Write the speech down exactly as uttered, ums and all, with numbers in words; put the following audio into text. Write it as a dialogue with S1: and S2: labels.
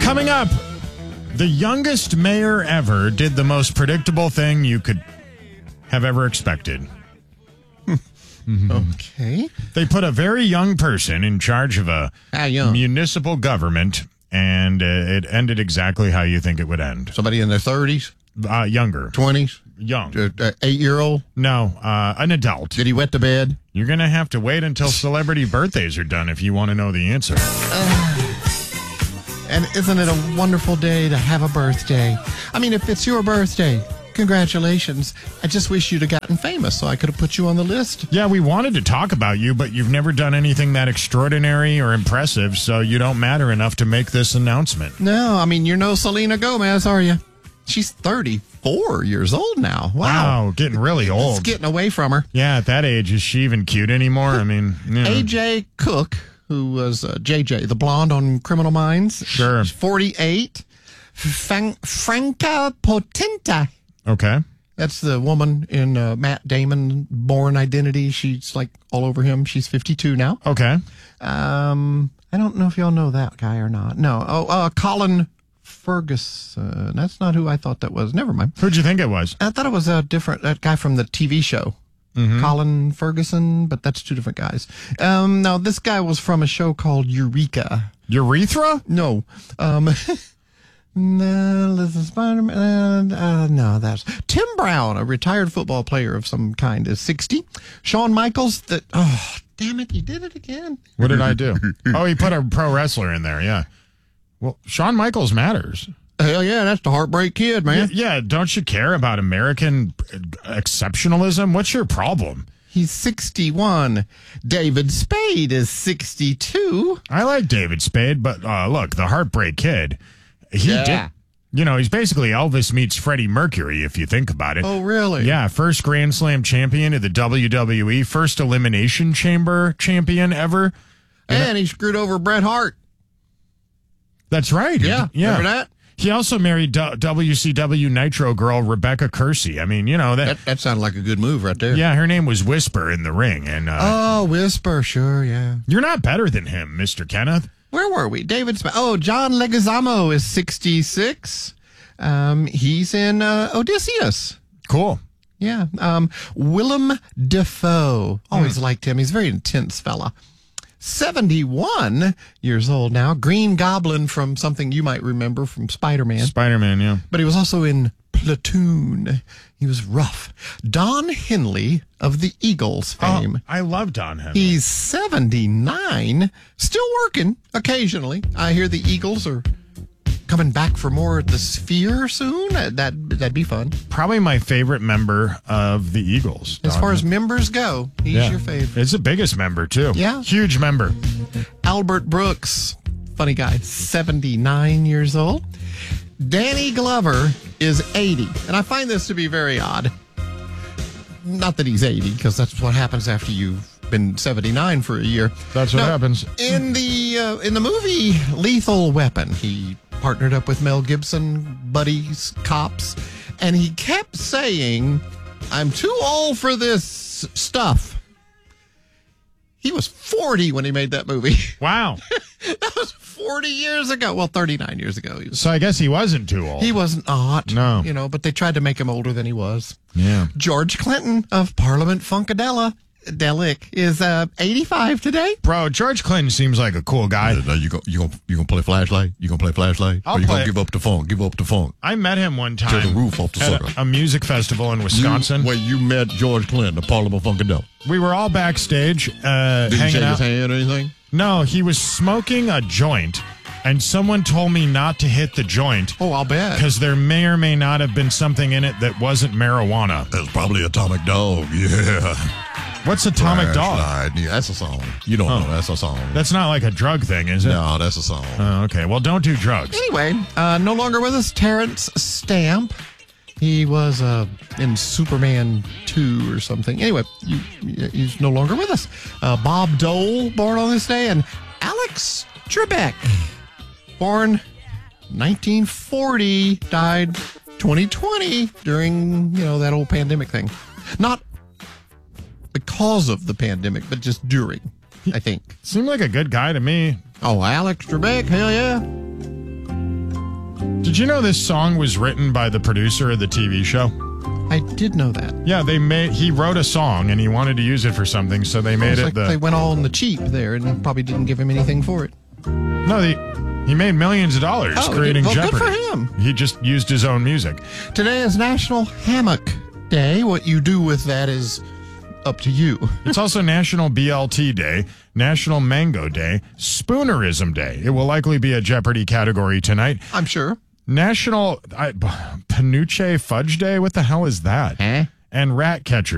S1: Coming up, the youngest mayor ever did the most predictable thing you could have ever expected.
S2: Mm-hmm. Okay.
S1: They put a very young person in charge of a
S2: How young?
S1: municipal government, and uh, it ended exactly how you think it would end.
S2: Somebody in their thirties,
S1: Uh, younger.
S2: twenties,
S1: Young.
S2: uh, eight-year-old.
S1: No, uh, an adult.
S2: Did he wet the bed?
S1: You're going to have to wait until celebrity birthdays are done if you want to know the answer.
S2: And isn't it a wonderful day to have a birthday? I mean, if it's your birthday, congratulations. I just wish you'd have gotten famous so I could have put you on the list.
S1: Yeah, we wanted to talk about you, but you've never done anything that extraordinary or impressive, so you don't matter enough to make this announcement.
S2: No, I mean, you're no Selena Gomez, are you? She's thirty-four years old now. Wow.
S1: Wow, getting really
S2: It's
S1: old.
S2: getting away from her.
S1: Yeah, at that age, is she even cute anymore? I mean, you know.
S2: A J Cook, who was uh, J J, the blonde on Criminal Minds.
S1: Sure.
S2: She's forty-eight. Fran- Franca Potente.
S1: Okay.
S2: That's the woman in uh, Matt Damon, Born Identity. She's like all over him. She's fifty-two now.
S1: Okay.
S2: Um, I don't know if y'all know that guy or not. No. Oh, uh, Colin Ferguson. That's not who I thought that was. Never mind.
S1: Who'd you think it was?
S2: I thought it was a different, that guy from the T V show.
S1: Mm-hmm.
S2: Colin Ferguson, but that's two different guys. Um, no, this guy was from a show called Eureka.
S1: Urethra?
S2: No. Um, no, listen, Spider-Man. Uh, no, that's Tim Brown, a retired football player of some kind, is sixty. Shawn Michaels, that, oh, damn it, you did it again.
S1: What did I do? Oh, he put a pro wrestler in there, yeah. Well, Shawn Michaels matters.
S2: Hell yeah, that's the Heartbreak Kid, man.
S1: Yeah, yeah, don't you care about American exceptionalism? What's your problem?
S2: He's sixty-one. David Spade is sixty-two.
S1: I like David Spade, but uh, look, the Heartbreak Kid, he
S2: Yeah.
S1: did. You know, he's basically Elvis meets Freddie Mercury, if you think about it.
S2: Oh, really?
S1: Yeah, first Grand Slam champion of the W W E, first Elimination Chamber champion ever.
S2: And he screwed over Bret Hart.
S1: That's right.
S2: Yeah,
S1: yeah.
S2: remember that?
S1: He also married D- W C W Nitro girl Rebecca Kersey. I mean, you know that.
S2: That, that sounded like a good move right there.
S1: Yeah, her name was Whisper in the ring, and uh,
S2: Oh, Whisper, sure, yeah.
S1: you're not better than him, Mister Kenneth.
S2: Where were we? David Spade. Oh, John Leguizamo is sixty-six. Um, he's in uh, Odysseus.
S1: Cool.
S2: Yeah. Um, Willem Dafoe. Always
S1: Hmm.
S2: liked him. He's a very intense fella. seventy-one years old now. Green Goblin from something you might remember from Spider-Man.
S1: Spider-Man, yeah.
S2: But he was also in Platoon. He was rough. Don Henley of the Eagles fame.
S1: Oh, I love Don Henley.
S2: He's seventy-nine, still working occasionally. I hear the Eagles are coming back for more at the Sphere soon. That, that'd be fun.
S1: Probably my favorite member of the Eagles.
S2: As
S1: Don
S2: far as
S1: Henley.
S2: members go, he's
S1: Yeah.
S2: your favorite.
S1: It's the biggest member, too.
S2: Yeah.
S1: Huge member.
S2: Albert Brooks, funny guy, seventy-nine years old. Danny Glover is eighty. And I find this to be very odd. Not that he's eighty, because that's what happens after you've been seventy-nine for a year.
S1: That's what
S2: No,
S1: happens.
S2: In the uh, in the movie Lethal Weapon, he partnered up with Mel Gibson, buddies, cops, and he kept saying, "I'm too old for this stuff." He was forty when he made that movie.
S1: Wow.
S2: That was forty years ago. Well, thirty-nine years ago. He was,
S1: So I guess he wasn't too old.
S2: he was not.
S1: No.
S2: You know, but they tried to make him older than he was.
S1: Yeah.
S2: George Clinton of Parliament Funkadelic Delic is uh, eighty-five today.
S1: Bro, George Clinton seems like a cool guy.
S3: Now you go, you gonna you gonna play flashlight? You gonna play flashlight?
S1: I'll
S3: or you
S1: play
S3: gonna
S1: it.
S3: give up the funk? Give up the funk.
S1: I met him one time.
S3: Tear the roof off the
S1: at
S3: sucker.
S1: a, a music festival in Wisconsin.
S3: You, where you met George Clinton, the Parliament Funkadelic.
S1: We were all backstage uh,
S3: Did you
S1: hanging
S3: shake
S1: out.
S3: his hand or anything?
S1: No, he was smoking a joint, and someone told me not to hit the joint
S2: Oh, I'll bet.
S1: because there may or may not have been something in it that wasn't marijuana.
S3: That's probably Atomic Dog. Yeah.
S1: What's Atomic Dog?
S3: Flashlight. Yeah, that's a song. You don't
S1: Oh.
S3: know. That's a song.
S1: That's not like a drug thing, is it?
S3: no, that's a song.
S1: Oh, okay. Well, don't do drugs.
S2: Anyway, uh, no longer with us, Terrence Stamp. He was uh, in Superman two or something. Anyway, you, he's no longer with us. Uh, Bob Dole, born on this day, and Alex Trebek, born nineteen forty, died twenty twenty during, you know, that old pandemic thing. Not because of the pandemic, but just during, I think.
S1: Seemed like a good guy to me.
S2: Oh, Alex Trebek, hell yeah.
S1: Did you know this song was written by the producer of the T V show?
S2: I did know that.
S1: Yeah, they made. He wrote a song and he wanted to use it for something, so they made
S2: It's
S1: it
S2: like
S1: the.
S2: they went all on the cheap there and probably didn't give him anything for it.
S1: No, he he made millions of dollars
S2: Oh,
S1: creating
S2: well, good
S1: Jeopardy.
S2: for him.
S1: He just used his own music.
S2: Today is National Hammock Day. What you do with that is up to you.
S1: It's also National B L T Day, National Mango Day, Spoonerism Day. It will likely be a Jeopardy category tonight.
S2: I'm sure.
S1: National I, Panuche Fudge Day. What the hell is that?
S2: Eh?
S1: And Rat Catcher